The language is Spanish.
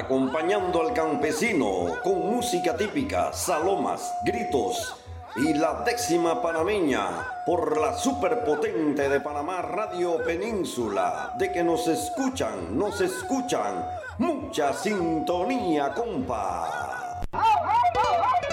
acompañando al campesino con música típica, salomas, gritos y la décima panameña por la superpotente de Panamá Radio Península, de que nos escuchan, mucha sintonía, compa.